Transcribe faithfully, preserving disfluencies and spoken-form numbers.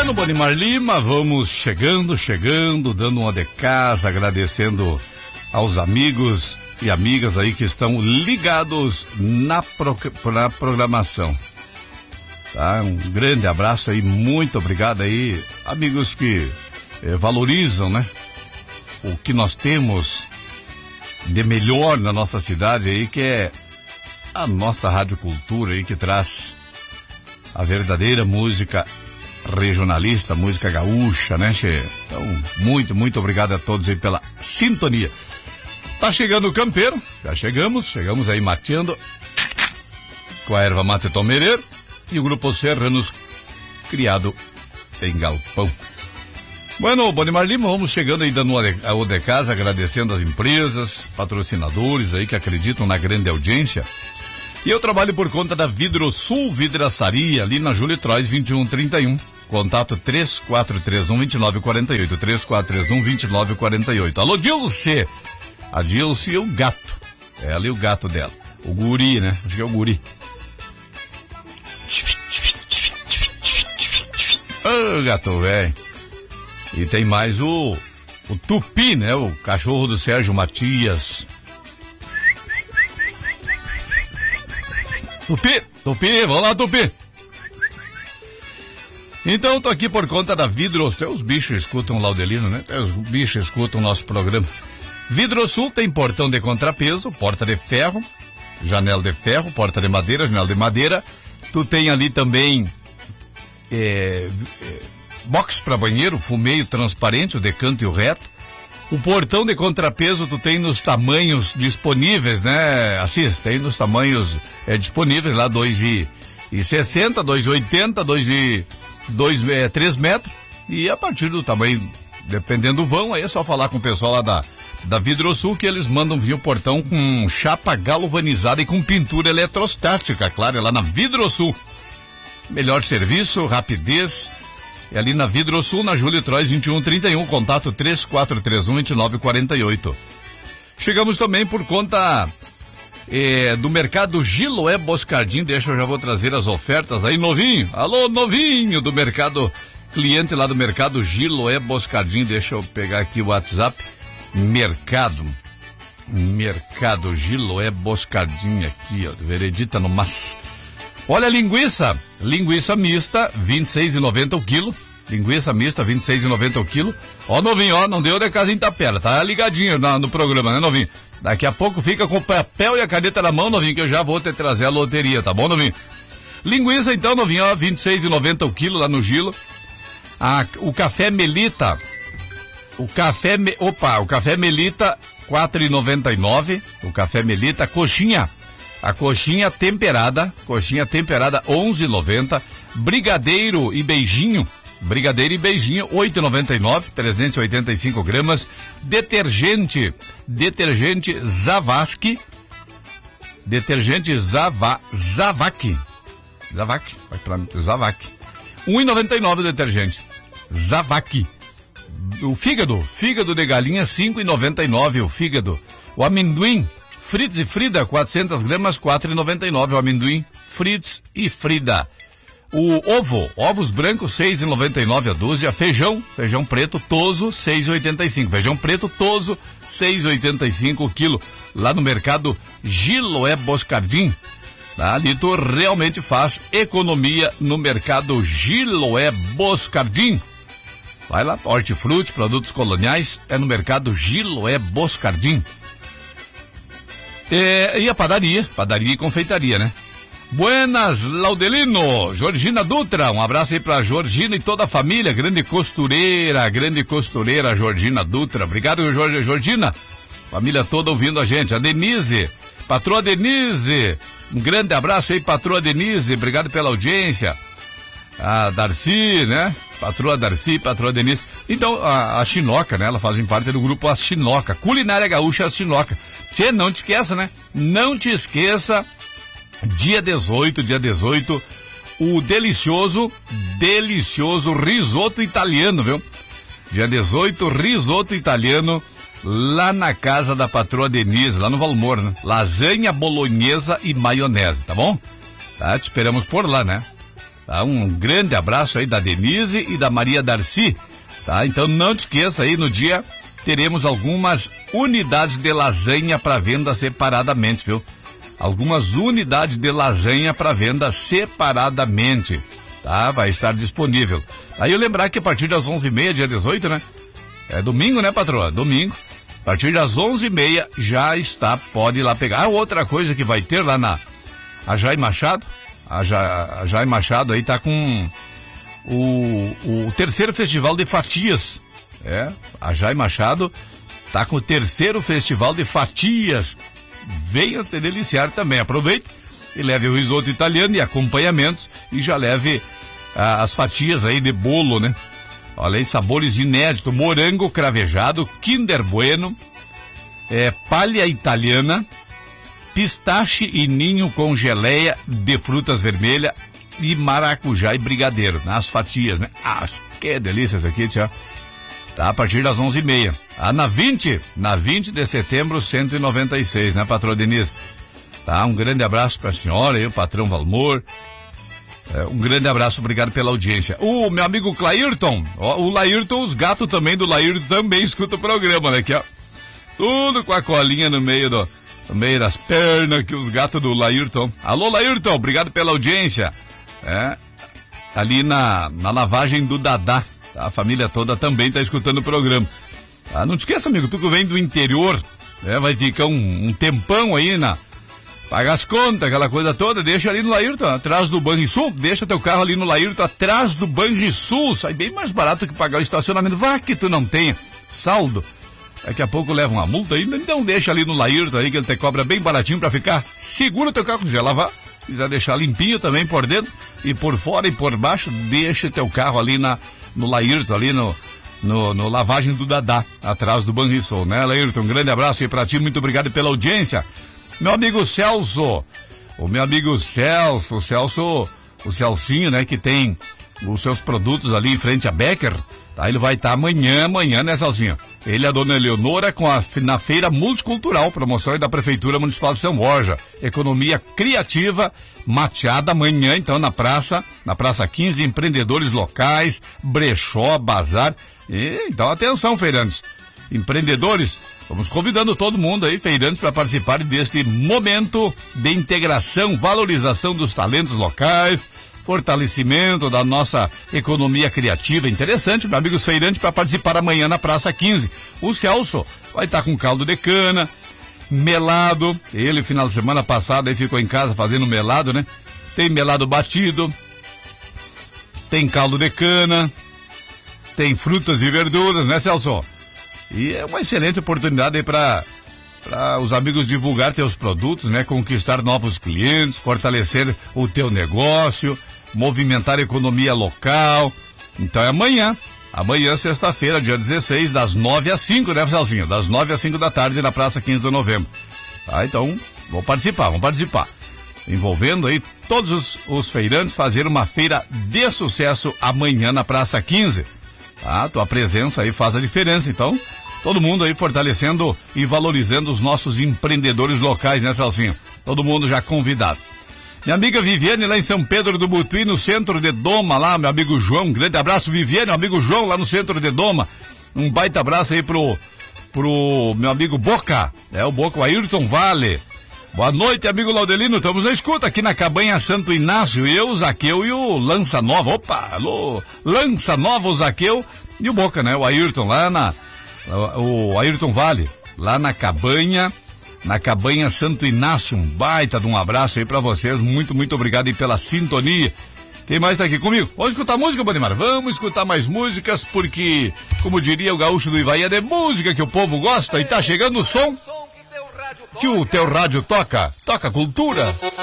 Bueno, Bonimar Lima, vamos chegando, chegando, dando uma de casa, agradecendo aos amigos e amigas aí que estão ligados na, pro, na programação. Tá? Um grande abraço aí, muito obrigado aí, amigos que eh, valorizam, né, o que nós temos de melhor na nossa cidade aí, que é a nossa Rádio Cultura aí, que traz a verdadeira música regionalista, música gaúcha, né, che? Então, muito, muito obrigado a todos aí pela sintonia. Tá chegando o campeiro, já chegamos, chegamos aí mateando com a erva mate tomereiro e o Grupo Serranos criado em galpão. Bueno, Bonimar Lima, vamos chegando aí dando a O de casa, agradecendo as empresas, patrocinadores aí que acreditam na grande audiência. E eu trabalho por conta da Vidrosul Vidraçaria, ali na Júlio Trois vinte e um trinta e um. Contato três quatro três um, dois nove quatro oito, três quatro três um, dois nove quatro oito. Alô, Dilce! A Dilce e o gato. É ali o gato dela. O guri, né? Acho que é o guri. Ô, oh, gato velho. E tem mais o, o Tupi, né? O cachorro do Sérgio Matias. Tupi, Tupi, vamos lá, Tupi. Então, tô aqui por conta da Vidrosul. Até os bichos escutam o Laudelino, né? Até os bichos escutam o nosso programa. Vidrosul tem portão de contrapeso, porta de ferro, janela de ferro, porta de madeira, janela de madeira. Tu tem ali também é, é, box para banheiro, fumeio transparente, o de canto e o reto. O portão de contrapeso tu tem nos tamanhos disponíveis, né, Assis? Tem nos tamanhos é, disponíveis lá, dois e sessenta, dois e oitenta, dois e três metros. E a partir do tamanho, dependendo do vão, aí é só falar com o pessoal lá da da Vidrosul, que eles mandam vir o portão com chapa galvanizada e com pintura eletrostática, claro, é lá na Vidrosul. Melhor serviço, rapidez, é ali na Vidrosul, na Júlio Trois vinte e um trinta e um, contato três quatro três um, dois nove quatro oito. Chegamos também por conta eh, do mercado Giloé Boscardim, deixa eu já vou trazer as ofertas aí, novinho, alô novinho do mercado, cliente lá do mercado Giloé Boscardim, deixa eu pegar aqui o WhatsApp. Mercado, Mercado Giloé Boscardim aqui, ó, veredita no mas. Olha a linguiça, linguiça mista, vinte e seis reais e noventa centavos o quilo, linguiça mista, vinte e seis reais e noventa centavos o quilo. Ó, novinho, ó, não deu de casa em Itapera, tá ligadinho na, no programa, né, novinho? Daqui a pouco fica com o papel e a caneta na mão, novinho, que eu já vou te trazer a loteria, tá bom, novinho? Linguiça, então, novinho, ó, vinte e seis reais e noventa centavos o quilo lá no Gilo. A, o café Melita, O café, me... opa, o café Melita, quatro reais e noventa e nove centavos, o café Melita, coxinha, a coxinha temperada, coxinha temperada, onze reais e noventa centavos, brigadeiro e beijinho, brigadeiro e beijinho, oito reais e noventa e nove centavos, trezentos e oitenta e cinco gramas, detergente, detergente Zavasky, detergente Zava, Zavac, Zavac, vai pra mim, Zavac, um real e noventa e nove centavos o detergente, Zavac. O fígado, fígado de galinha, cinco reais e noventa e nove centavos o fígado. O amendoim, Fritz e Frida, quatrocentas gramas, quatro reais e noventa e nove centavos o amendoim, Fritz e Frida. O ovo, ovos brancos, seis reais e noventa e nove centavos a dúzia. Feijão, feijão preto, toso, seis reais e oitenta e cinco centavos. Feijão preto, toso, seis reais e oitenta e cinco centavos o quilo. Lá no mercado Giloé Boscardim. Tá? Ali tu realmente faz economia no mercado Giloé Boscardim. Vai lá, hortifruti, produtos coloniais, é no mercado Giloé Boscardim. É, e a padaria, padaria e confeitaria, né? Buenas, Laudelino, Georgina Dutra, um abraço aí pra Georgina e toda a família, grande costureira, grande costureira, Georgina Dutra. Obrigado, Jorge, Georgina, família toda ouvindo a gente. A Denise, patroa Denise, um grande abraço aí, patroa Denise, obrigado pela audiência. A Darcy, né? Patroa Darcy, patroa Denise. Então, a, a Chinoca, né? Ela fazem parte do grupo A Chinoca, Culinária Gaúcha A Chinoca. Tchê, não te esqueça, né? Não te esqueça, dia dezoito, dia dezoito, o delicioso, delicioso risoto italiano, viu? Dia dezoito, risoto italiano, lá na casa da patroa Denise, lá no Valmor, né? Lasanha bolonhesa e maionese, tá bom? Tá, te esperamos por lá, né? Tá? Um grande abraço aí da Denise e da Maria Darcy, tá? Então não te esqueça aí, no dia teremos algumas unidades de lasanha para venda separadamente, viu? Algumas unidades de lasanha para venda separadamente, tá? Vai estar disponível. Aí eu lembrar que a partir das onze e meia, dia dezoito, né? É domingo, né, patroa? Domingo. A partir das onze e meia já está, pode ir lá pegar. Ah, outra coisa que vai ter lá na a Jaime Machado, a, ja, a Jaime Machado aí tá com o, o terceiro festival de fatias. É, a Jaime Machado tá com o terceiro festival de fatias. Venha se deliciar também. Aproveite e leve o risoto italiano e acompanhamentos e já leve ah, as fatias aí de bolo, né? Olha aí, sabores inéditos: morango cravejado, Kinder Bueno, é, palha italiana, pistache e ninho com geleia de frutas vermelhas e maracujá e brigadeiro, nas fatias, né? Ah, que delícia isso aqui, tia. Tá, a partir das onze e meia. Ah, na vinte, na vinte de setembro, cento e noventa e seis, né, patrão Denise? Tá, um grande abraço pra senhora e o patrão Valmor. É, um grande abraço, obrigado pela audiência. O meu amigo Clairton, ó, o Laírton, os gatos também do Laírton também escutam o programa, né, aqui, ó. Tudo com a colinha no meio do, no meio das pernas, que os gatos do Laírton. Alô, Laírton, obrigado pela audiência. É, ali na, na lavagem do Dadá. A família toda também está escutando o programa. Ah, não te esqueça, amigo, tu que vem do interior, né, vai ficar um, um tempão aí na... Paga as contas, aquela coisa toda, deixa ali no Laírton, atrás do Banrisul, deixa teu carro ali no Laírton, atrás do Banrisul, sai bem mais barato que pagar o estacionamento. Vá que tu não tenha saldo, daqui a pouco leva uma multa ainda, então deixa ali no Laírton aí que ele te cobra bem baratinho pra ficar seguro teu carro, quiser lavar, quiser deixar limpinho também por dentro e por fora e por baixo, deixa teu carro ali na... no Laírton, ali no, no, no lavagem do Dadá, atrás do Banrisul, né, Laírton? Um grande abraço aí pra ti, muito obrigado pela audiência. Meu amigo Celso, o meu amigo Celso, o Celso, o Celcinho, né, que tem os seus produtos ali em frente a Becker, tá? Ele vai estar tá amanhã, amanhã, né, Celcinho? Ele e a dona Eleonora com a, na Feira Multicultural, promoção da Prefeitura Municipal de São Borja, economia criativa, mateada amanhã, então, na praça, na Praça quinze, empreendedores locais, brechó, bazar, e, então, atenção, feirantes, empreendedores, vamos convidando todo mundo aí, feirantes, para participar deste momento de integração, valorização dos talentos locais, fortalecimento da nossa economia criativa. Interessante, meu amigo feirante, para participar amanhã na Praça quinze. O Celso vai estar com caldo de cana, melado, ele final de semana passada aí ficou em casa fazendo melado, né? Tem melado batido, tem caldo de cana, tem frutas e verduras, né, Celso? E é uma excelente oportunidade aí para para os amigos divulgar teus produtos, né? Conquistar novos clientes, fortalecer o teu negócio, movimentar a economia local. Então é amanhã, amanhã, sexta-feira, dia dezesseis, das nove às cinco, né, Celcinho? Das nove às cinco da tarde na Praça quinze de Novembro. Tá, então, vamos participar, vamos participar. Envolvendo aí todos os, os feirantes, fazer uma feira de sucesso amanhã na Praça quinze. Tá, tua presença aí faz a diferença, então... Todo mundo aí fortalecendo e valorizando os nossos empreendedores locais, né, Celcinho? Todo mundo já convidado. Minha amiga Viviane lá em São Pedro do Butuí, no centro de Doma, lá, meu amigo João, um grande abraço, Viviane, meu amigo João lá no centro de Doma. Um baita abraço aí pro, pro meu amigo Boca, é o Boca, o Ayrton Vale. Boa noite, amigo Laudelino, estamos na escuta aqui na Cabanha Santo Inácio, eu, o Zaqueu e o Lança Nova. Opa, alô, Lança Nova, o Zaqueu e o Boca, né, o Ayrton lá na... O Ayrton Vale, lá na Cabanha, na Cabanha Santo Inácio, um baita de um abraço aí pra vocês, muito, muito obrigado aí pela sintonia. Quem mais tá aqui comigo? Vamos escutar música, Bandemar? Vamos escutar mais músicas, porque, como diria o gaúcho do Ivaí, é de música que o povo gosta, e tá chegando o som que o teu rádio toca, toca cultura.